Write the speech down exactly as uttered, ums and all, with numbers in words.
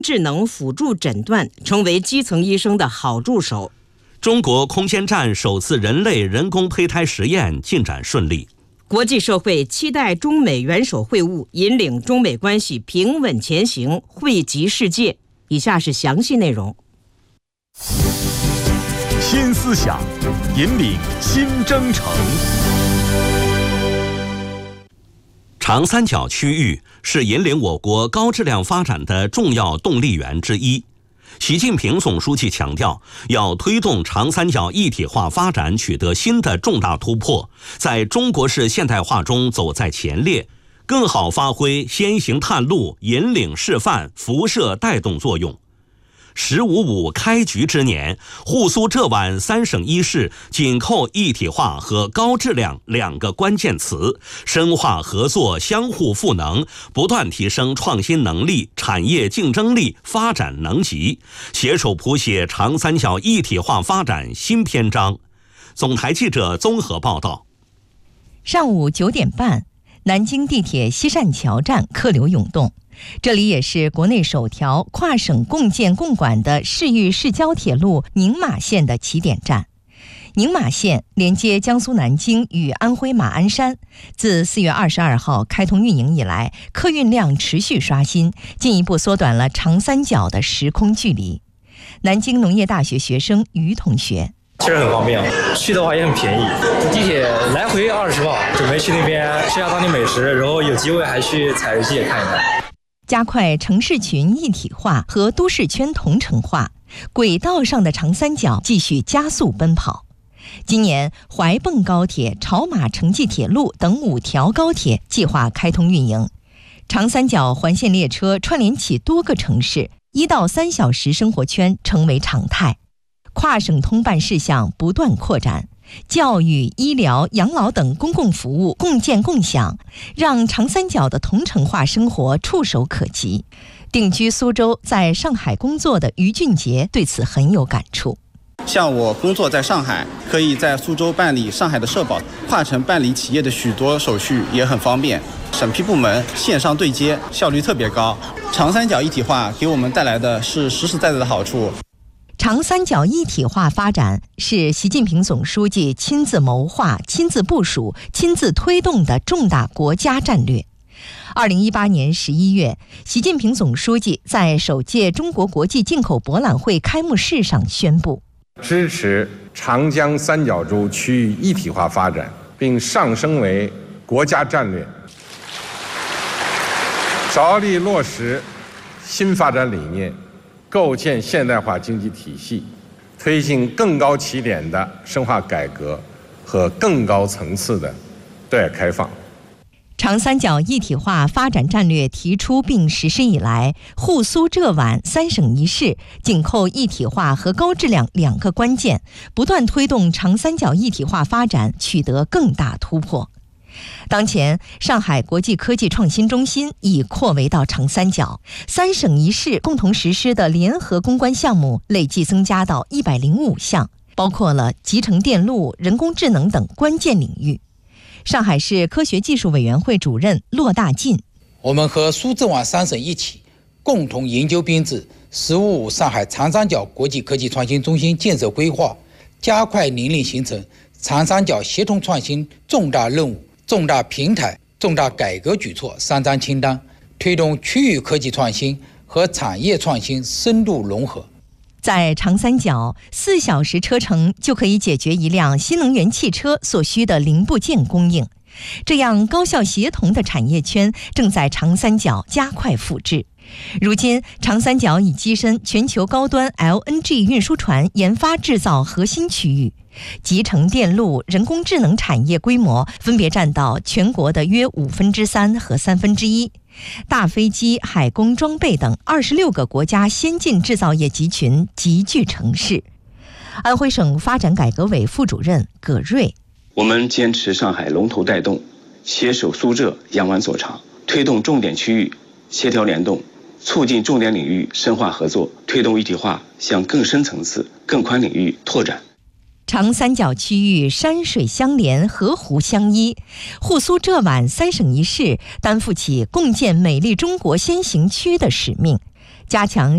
智能辅助诊断，成为基层医生的好助手。 中国空间站首次人类人工胚胎实验进展顺利。 国际社会期待中美元首会晤，引领中美关系平稳前行，惠及世界。以下是详细内容。 新思想，引领新征程。 长三角区域是引领我国高质量发展的重要动力源之一。习近平总书记强调，要推动长三角一体化发展取得新的重大突破，在中国式现代化中走在前列，更好发挥先行探路、引领示范、辐射带动作用。十五五开局之年，沪苏浙皖三省一市紧扣一体化和高质量两个关键词，深化合作，相互赋能，不断提升创新能力、产业竞争力、发展能级，携手谱写长三角一体化发展新篇章。总台记者综合报道。 上午九点半，南京地铁西善桥站客流涌动。这里也是国内首条跨省共建共管的市域市郊铁路宁马线的起点站。宁马线连接江苏南京与安徽马鞍山，自四月二十二号开通运营以来，客运量持续刷新，进一步缩短了长三角的时空距离。南京农业大学学生于同学： 其实很方便，去的话也很便宜，地铁来回二十磅，准备去那边吃下当地美食，然后有机会还去采石界看一看。 加快城市群一体化和都市圈同城化，轨道上的长三角继续加速奔跑。今年怀蚌高铁、潮马城际铁路等五条高铁计划开通运营，长三角环线列车串联起多个城市，一到三小时生活圈成为常态。跨省通办事项不断扩展，教育、医疗、养老等公共服务共建共享，让长三角的同城化生活触手可及。定居苏州，在上海工作的于俊杰对此很有感触。 像我工作在上海，可以在苏州办理上海的社保，跨城办理企业的许多手续也很方便，审批部门线上对接，效率特别高。长三角一体化给我们带来的是实实在在的好处。 长三角一体化发展是习近平总书记亲自谋划、亲自部署、亲自推动的重大国家战略。二零一八年十一月，习近平总书记在首届中国国际进口博览会开幕式上宣布， 支持长江三角洲区域一体化发展，并上升为国家战略，着力落实新发展理念，构建现代化经济体系，推进更高起点的深化改革和更高层次的对外开放。 长三角一体化发展战略提出并实施以来，沪苏浙皖三省一市紧扣一体化和高质量两个关键，不断推动长三角一体化发展取得更大突破。当前，上海国际科技创新中心已扩围到长三角，三省一市共同实施的联合攻关项目累计增加到一百零五项，包括了集成电路、人工智能等关键领域。上海市科学技术委员会主任骆大进： 我们和苏浙皖三省一起，共同研究编制“十五五”上海长三角国际科技创新中心建设规划，加快拟定形成长三角协同创新重大任务、重大平台、重大改革举措三张清单，推动区域科技创新和产业创新深度融合。 在长三角，四小时车程就可以解决一辆新能源汽车所需的零部件供应。这样高效协同的产业圈正在长三角加快复制。如今，长三角已跻身全球高端 L N G 运输船研发制造核心区域，集成电路、人工智能产业规模分别占到全国的约五分之三和三分之一。大飞机、海工装备等二十六个国家先进制造业集群集聚城市。安徽省发展改革委副主任葛瑞： 我们坚持上海龙头带动，携手苏浙扬湾所长，推动重点区域协调联动，促进重点领域深化合作，推动一体化向更深层次、更宽领域拓展。 长三角区域山水相连，河湖相依，沪苏浙皖三省一市担负起共建美丽中国先行区的使命，加强